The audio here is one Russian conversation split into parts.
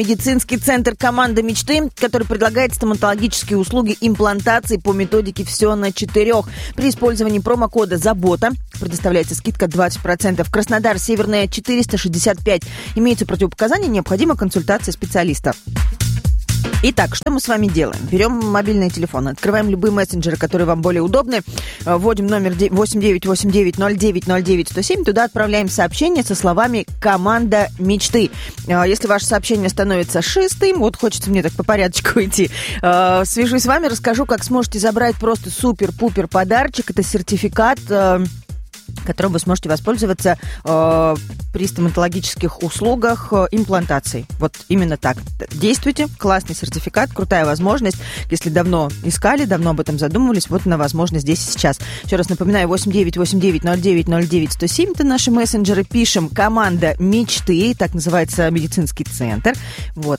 Медицинский центр «Команда мечты», который предлагает стоматологические услуги имплантации по методике «Все на 4». При использовании промокода «Забота» предоставляется скидка 20%. Краснодар, Северная, 465. Имеются противопоказания, необходима консультация специалиста. Итак, что мы с вами делаем? Берем мобильные телефоны, открываем любые мессенджеры, которые вам более удобны, вводим номер 8989-0909-107, туда отправляем сообщение со словами «Команда мечты». Если ваше сообщение становится шестым, вот хочется мне так по порядочку идти, свяжусь с вами, расскажу, как сможете забрать просто супер-пупер подарочек. Это сертификат, которым вы сможете воспользоваться при стоматологических услугах имплантаций. Вот именно так. Действуйте. Классный сертификат, крутая возможность. Если давно искали, давно об этом задумывались, вот она возможность здесь и сейчас. Еще раз напоминаю, 8989-0909-107. Это наши мессенджеры. Пишем «Команда мечты». Так называется медицинский центр. Вот.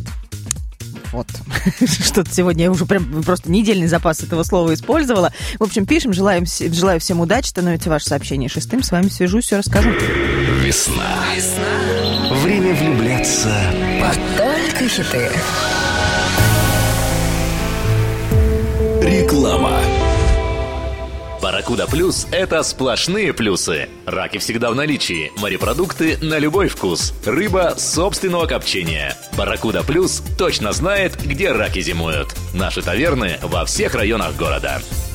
Что-то сегодня я уже прям просто недельный запас этого слова использовала. В общем, пишем, желаю всем удачи, становится ваше сообщение шестым. С вами свяжусь, все расскажу. Весна. Время влюбляться. Только хиты. Реклама. Барракуда Плюс – это сплошные плюсы. Раки всегда в наличии, морепродукты на любой вкус, рыба собственного копчения. Барракуда Плюс точно знает, где раки зимуют. Наши таверны во всех районах города.